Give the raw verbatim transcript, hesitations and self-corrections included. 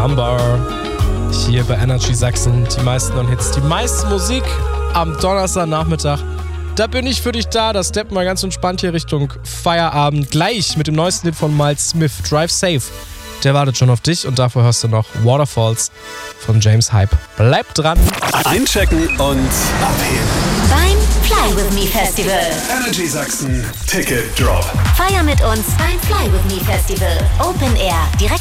Number. Hier bei Energy Sachsen. Die meisten neuen Hits, die meiste Musik am Donnerstagnachmittag. Da bin ich für dich da. Das steppen wir ganz entspannt hier Richtung Feierabend. Gleich mit dem neuesten Hit von Miles Smith, Drive Safe. Der wartet schon auf dich und davor hörst du noch Waterfalls von James Hype. Bleib dran. Einchecken und abheben. Beim Fly With Me Festival. Energy Sachsen Ticket Drop. Feier mit uns beim Fly With Me Festival. Open Air. Direkt